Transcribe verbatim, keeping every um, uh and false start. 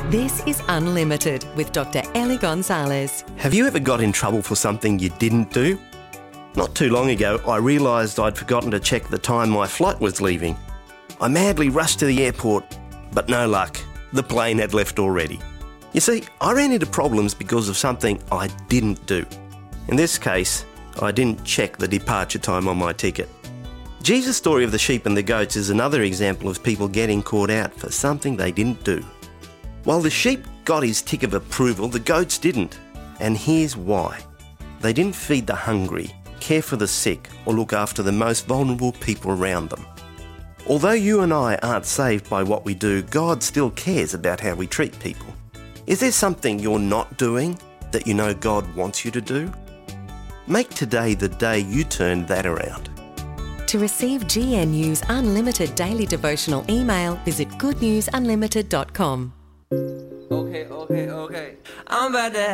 This is Unlimited with Doctor Ellie Gonzalez. Have you ever got in trouble for something you didn't do? Not too long ago, I realised I'd forgotten to check the time my flight was leaving. I madly rushed to the airport, but no luck. The plane had left already. You see, I ran into problems because of something I didn't do. In this case, I didn't check the departure time on my ticket. Jesus' story of the sheep and the goats is another example of people getting caught out for something they didn't do. While the sheep got his tick of approval, the goats didn't. And here's why. They didn't feed the hungry, care for the sick, or look after the most vulnerable people around them. Although you and I aren't saved by what we do, God still cares about how we treat people. Is there something you're not doing that you know God wants you to do? Make today the day you turn that around. To receive G N U's unlimited daily devotional email, visit good news unlimited dot com. Okay, okay, okay. I'm about to